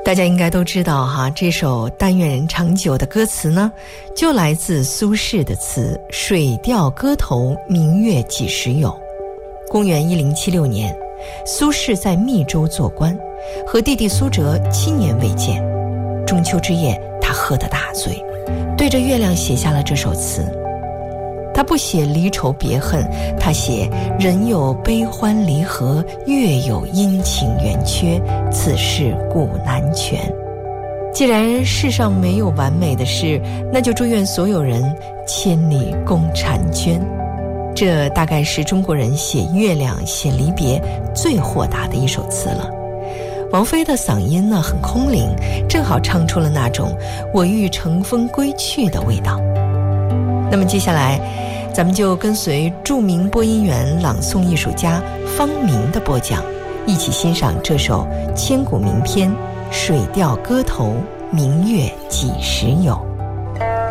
大家应该都知道哈，这首但愿人长久的歌词呢，就来自苏轼的词水调歌头，明月几时有。公元1076年，苏轼在密州做官，和弟弟苏辙7年未见。中秋之夜，他喝得大醉，对着月亮写下了这首词。他不写离愁别恨，他写人有悲欢离合，月有阴晴圆缺，此事古难全。既然世上没有完美的事，那就祝愿所有人千里共婵娟。这大概是中国人写月亮写离别最豁达的一首词了。王菲的嗓音呢很空灵，正好唱出了那种我欲乘风归去的味道。那么接下来咱们就跟随著名播音员朗诵艺术家方明的播讲，一起欣赏这首千古名篇《水调歌头·明月几时有》。